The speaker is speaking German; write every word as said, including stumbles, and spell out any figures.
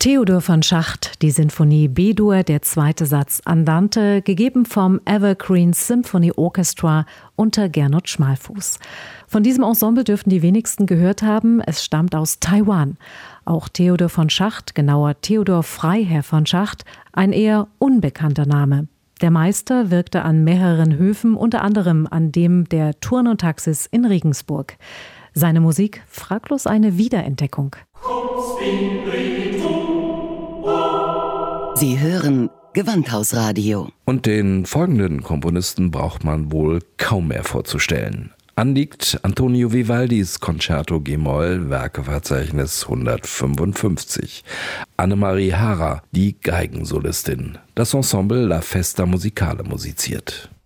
Theodor von Schacht, die Sinfonie B-Dur, der zweite Satz Andante, gegeben vom Evergreen Symphony Orchestra unter Gernot Schmalfuß. Von diesem Ensemble dürften die wenigsten gehört haben, es stammt aus Taiwan. Auch Theodor von Schacht, genauer Theodor Freiherr von Schacht, ein eher unbekannter Name. Der Meister wirkte an mehreren Höfen, unter anderem an dem der Turn und Taxis in Regensburg. Seine Musik fraglos eine Wiederentdeckung. Sie hören Gewandhausradio. Und den folgenden Komponisten braucht man wohl kaum mehr vorzustellen. Anliegt Antonio Vivaldis Concerto G-Moll, Werkeverzeichnis hundertfünfundfünfzig. Annemarie Harrer, die Geigensolistin. Das Ensemble La Festa Musicale musiziert.